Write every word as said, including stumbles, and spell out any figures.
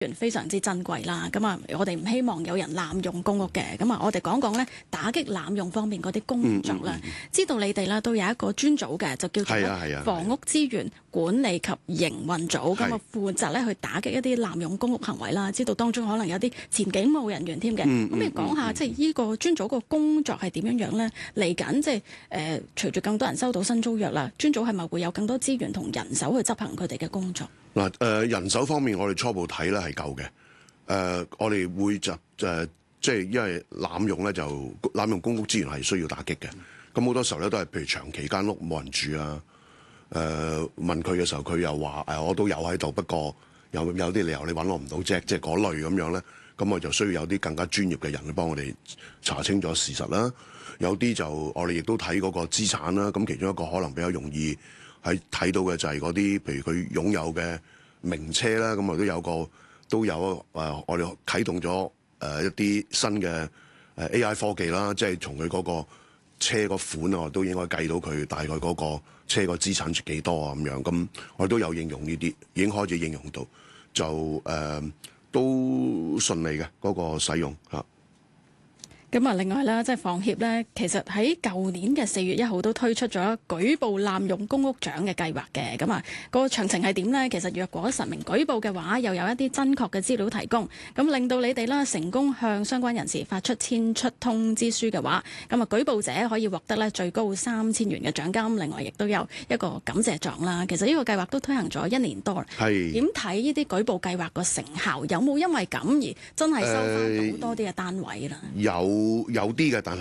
源非常之珍貴啦，咁啊，我哋唔希望有人濫用公屋嘅，咁啊，我哋講講咧打擊濫用方面嗰啲工作啦。嗯嗯嗯、知道你哋咧都有一個專組嘅，就叫做房屋資源管理及營運組，咁啊負責咧去打擊一啲濫用公屋行為啦。知道當中可能有啲前警務人員添嘅，咁你講下即係呢個專組個工作係點樣樣咧？嚟緊即係誒，隨住更多人收到新租約啦，專組係咪會有更多資源同人手去執行佢哋嘅工作？ 嗱，誒人手方面，我哋初步睇咧係夠嘅。誒、呃，我哋會就誒、呃，即係因為濫用咧，就濫用公屋資源係需要打擊嘅。咁好多時候咧，都係譬如長期間屋冇人住啊。誒、呃，問佢嘅時候，佢又話誒，我都有喺度，不過有有啲理由你揾我唔到啫，即係嗰類咁樣咧。咁我就需要有啲更加專業嘅人去幫我哋查清咗事實啦。有啲就我哋亦都睇嗰個資產啦。咁其中一個可能比較容易係睇到嘅就係嗰啲，譬如佢擁有嘅名車啦，咁我都有個都有誒、呃，我哋啟動咗誒、呃、一啲新嘅誒 A I 科技啦，即係從佢嗰個車個款啊，都應該計到佢大概嗰個車個資產值幾多啊咁樣。咁我哋都有應用呢啲，已經開始應用到，就誒、呃、都順利嘅嗰、嗰個使用嚇。 咁啊，另外啦，即係房協咧，其實喺舊年嘅四月一號都推出咗舉報濫用公屋獎嘅計劃嘅。咁啊，個詳情係點呢？其實若果實名舉報嘅話，又有一啲真確嘅資料提供，咁令到你哋啦成功向相關人士發出遷出通知書嘅話，咁啊舉報者可以獲得咧最高三千元嘅獎金。另外亦都有一個感謝狀啦。其實呢個計劃都推行咗一年多，係點睇呢啲舉報計劃個成效？有冇因為咁而真係收翻到多啲嘅單位啦？ 呃有有啲嘅，但係